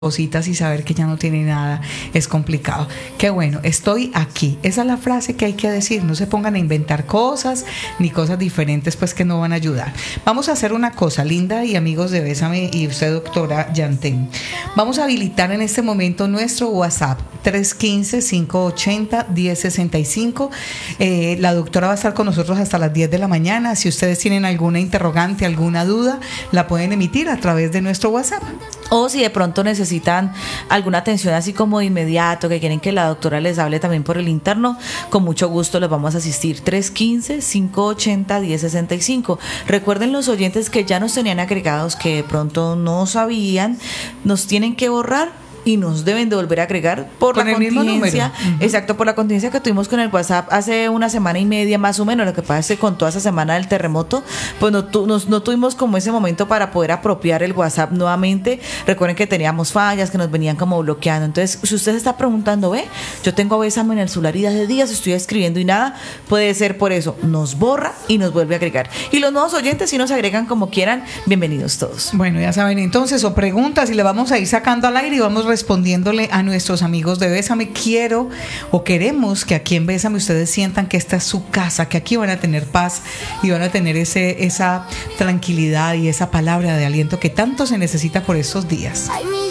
cositas y saber que ya no tiene nada es complicado. Qué bueno, estoy aquí. Esa es la frase que hay que decir. No se pongan a inventar cosas ni cosas diferentes pues que no van a ayudar. Vamos a hacer una cosa, Linda y amigos de Bésame y usted, doctora Yantén. Vamos a habilitar en este momento nuestro WhatsApp 315-580-1065. La doctora va a estar con nosotros hasta las 10 de la mañana. Si ustedes tienen alguna interrogante, alguna duda, la pueden emitir a través de nuestro WhatsApp. O si de pronto necesitan alguna atención así como de inmediato, que quieren que la doctora les hable también por el interno, con mucho gusto los vamos a asistir. 315-580-1065. Recuerden los oyentes que ya nos tenían agregados, que de pronto no sabían, nos tienen que borrar y nos deben de volver a agregar por con la contingencia. Exacto, por la contingencia que tuvimos con el WhatsApp hace una semana y media más o menos. Lo que pasa es que con toda esa semana del terremoto, pues no tuvimos como ese momento para poder apropiar el WhatsApp nuevamente. Recuerden que teníamos fallas, que nos venían como bloqueando. Entonces, si usted se está preguntando, yo tengo a Bésame en el celular y hace días estoy escribiendo y nada, puede ser por eso. Nos borra y nos vuelve a agregar. Y los nuevos oyentes, si nos agregan como quieran, bienvenidos todos. Bueno, ya saben entonces, o preguntas y le vamos a ir sacando al aire y vamos respondiéndole a nuestros amigos de Bésame. Quiero o queremos que aquí en Bésame ustedes sientan que esta es su casa, que aquí van a tener paz y van a tener esa tranquilidad y esa palabra de aliento que tanto se necesita por estos días.